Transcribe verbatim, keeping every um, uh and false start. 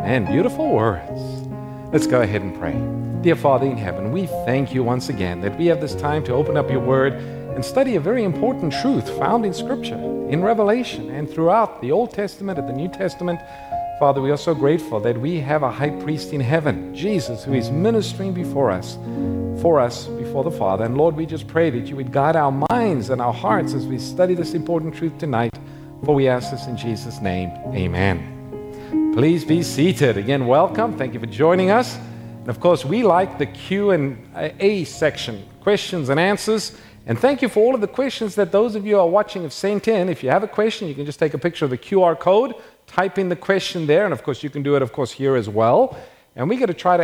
Amen. Beautiful words. Let's go ahead and pray. Dear Father in heaven, we thank you once again that we have this time to open up your word and study a very important truth found in Scripture, in Revelation, and throughout the Old Testament and the New Testament. Father, we are so grateful that we have a high priest in heaven, Jesus, who is ministering before us, for us before the Father. And Lord, we just pray that you would guide our minds and our hearts as we study this important truth tonight. For we ask this in Jesus' name, amen. Please be seated. Again, welcome. Thank you for joining us. And of course, we like the Q and A section, questions and answers. And thank you for all of the questions that those of you who are watching have sent in. If you have a question, you can just take a picture of the Q R code, type in the question there, and of course, you can do it, of course, here as well. And we're going to try to